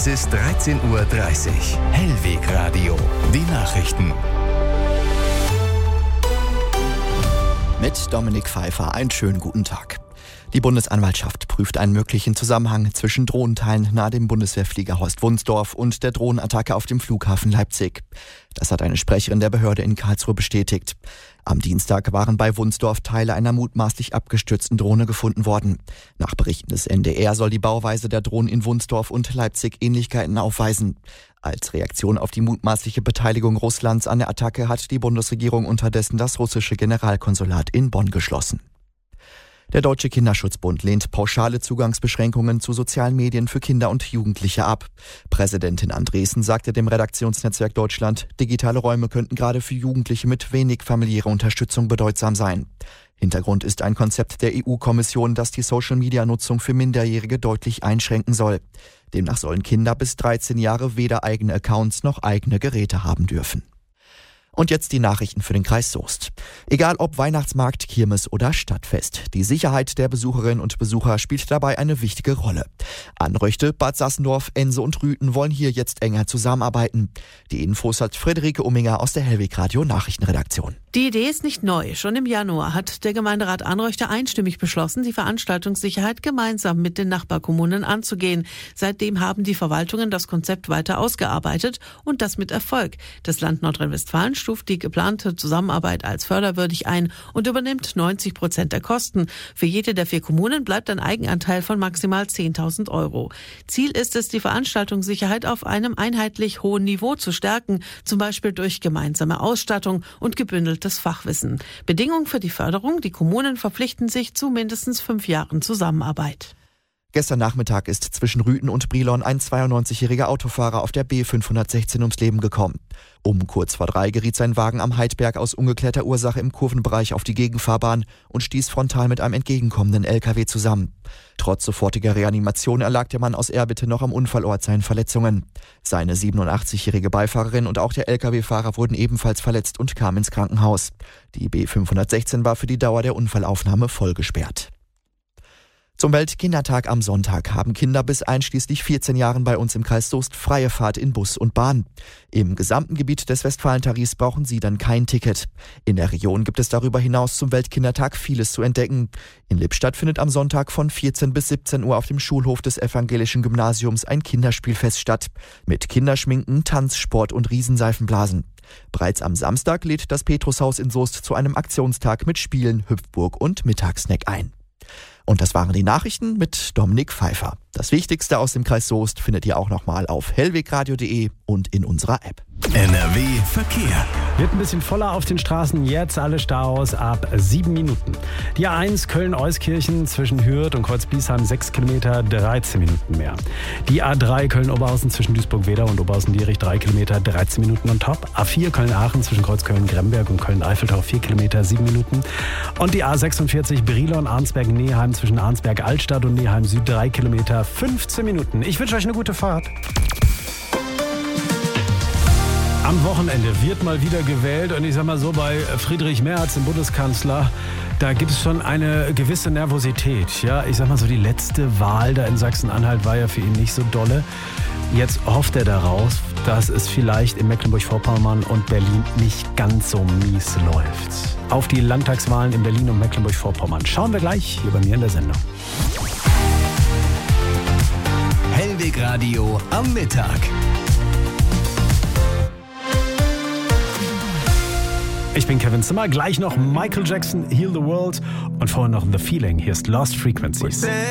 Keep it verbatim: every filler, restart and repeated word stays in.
Es ist dreizehn Uhr dreißig. Hellweg Radio. Die Nachrichten. Mit Dominik Pfeiffer. Einen schönen guten Tag. Die Bundesanwaltschaft prüft einen möglichen Zusammenhang zwischen Drohnenteilen nahe dem Bundeswehrflieger Horst Wunsdorf und der Drohnenattacke auf dem Flughafen Leipzig. Das hat eine Sprecherin der Behörde in Karlsruhe bestätigt. Am Dienstag waren bei Wunsdorf Teile einer mutmaßlich abgestürzten Drohne gefunden worden. Nach Berichten des N D R soll die Bauweise der Drohnen in Wunsdorf und Leipzig Ähnlichkeiten aufweisen. Als Reaktion auf die mutmaßliche Beteiligung Russlands an der Attacke hat die Bundesregierung unterdessen das russische Generalkonsulat in Bonn geschlossen. Der Deutsche Kinderschutzbund lehnt pauschale Zugangsbeschränkungen zu sozialen Medien für Kinder und Jugendliche ab. Präsidentin Andresen sagte dem Redaktionsnetzwerk Deutschland, digitale Räume könnten gerade für Jugendliche mit wenig familiärer Unterstützung bedeutsam sein. Hintergrund ist ein Konzept der E U-Kommission, das die Social-Media-Nutzung für Minderjährige deutlich einschränken soll. Demnach sollen Kinder bis dreizehn Jahre weder eigene Accounts noch eigene Geräte haben dürfen. Und jetzt die Nachrichten für den Kreis Soest. Egal ob Weihnachtsmarkt, Kirmes oder Stadtfest, die Sicherheit der Besucherinnen und Besucher spielt dabei eine wichtige Rolle. Anröchte, Bad Sassendorf, Ense und Rüthen wollen hier jetzt enger zusammenarbeiten. Die Infos hat Friederike Umminger aus der Hellweg Radio Nachrichtenredaktion. Die Idee ist nicht neu. Schon im Januar hat der Gemeinderat Anröchte einstimmig beschlossen, die Veranstaltungssicherheit gemeinsam mit den Nachbarkommunen anzugehen. Seitdem haben die Verwaltungen das Konzept weiter ausgearbeitet und das mit Erfolg. Das Land Nordrhein-Westfalen stuft die geplante Zusammenarbeit als förderwürdig ein und übernimmt neunzig Prozent der Kosten. Für jede der vier Kommunen bleibt ein Eigenanteil von maximal zehntausend Euro. Ziel ist es, die Veranstaltungssicherheit auf einem einheitlich hohen Niveau zu stärken, zum Beispiel durch gemeinsame Ausstattung und gebündelte Fachwissen. Bedingung für die Förderung: die Kommunen verpflichten sich zu mindestens fünf Jahren Zusammenarbeit. Gestern Nachmittag ist zwischen Rüthen und Brilon ein zweiundneunzigjähriger Autofahrer auf der B fünfhundertsechzehn ums Leben gekommen. Um kurz vor drei geriet sein Wagen am Heidberg aus ungeklärter Ursache im Kurvenbereich auf die Gegenfahrbahn und stieß frontal mit einem entgegenkommenden L K W zusammen. Trotz sofortiger Reanimation erlag der Mann aus Erbitte noch am Unfallort seinen Verletzungen. Seine siebenundachtzigjährige Beifahrerin und auch der L K W-Fahrer wurden ebenfalls verletzt und kamen ins Krankenhaus. Die B fünfhundertsechzehn war für die Dauer der Unfallaufnahme voll gesperrt. Zum Weltkindertag am Sonntag haben Kinder bis einschließlich vierzehn Jahren bei uns im Kreis Soest freie Fahrt in Bus und Bahn. Im gesamten Gebiet des Westfalentarifs brauchen sie dann kein Ticket. In der Region gibt es darüber hinaus zum Weltkindertag vieles zu entdecken. In Lippstadt findet am Sonntag von vierzehn bis siebzehn Uhr auf dem Schulhof des evangelischen Gymnasiums ein Kinderspielfest statt. Mit Kinderschminken, Tanz, Sport und Riesenseifenblasen. Bereits am Samstag lädt das Petrushaus in Soest zu einem Aktionstag mit Spielen, Hüpfburg und Mittagssnack ein. Und das waren die Nachrichten mit Dominik Pfeiffer. Das Wichtigste aus dem Kreis Soest findet ihr auch nochmal auf hellwegradio punkt de und in unserer App. N R W Verkehr. Wird ein bisschen voller auf den Straßen, jetzt alle Staus ab sieben Minuten. Die A eins Köln-Euskirchen zwischen Hürth und Kreuz-Bliesheim sechs Kilometer, dreizehn Minuten mehr. Die A drei Köln-Oberhausen zwischen Duisburg-Wedau und Oberhausen-Dierich drei Kilometer, dreizehn Minuten on top. A vier Köln-Aachen zwischen Kreuzköln-Gremberg und Köln-Eiffeltau vier Kilometer, sieben Minuten. Und die A sechsundvierzig Brilon-Arnsberg-Neheim zwischen Arnsberg-Altstadt und Neheim-Süd drei Kilometer, fünfzehn Minuten. Ich wünsche euch eine gute Fahrt. Am Wochenende wird mal wieder gewählt und ich sag mal so, bei Friedrich Merz, dem Bundeskanzler, da gibt es schon eine gewisse Nervosität. Ja, ich sag mal so, die letzte Wahl da in Sachsen-Anhalt war ja für ihn nicht so dolle. Jetzt hofft er daraus, dass es vielleicht in Mecklenburg-Vorpommern und Berlin nicht ganz so mies läuft. Auf die Landtagswahlen in Berlin und Mecklenburg-Vorpommern schauen wir gleich hier bei mir in der Sendung. Hellweg Radio am Mittag. Ich bin Kevin Zimmer, gleich noch Michael Jackson, Heal the World und vorher noch The Feeling. Hier ist Lost Frequencies.